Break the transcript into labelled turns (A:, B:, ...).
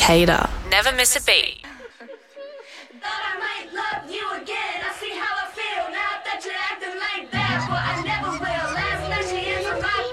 A: Cicada. Never miss a beat.
B: Thought I might love you again. I see how I feel now that you're acting like that, but I never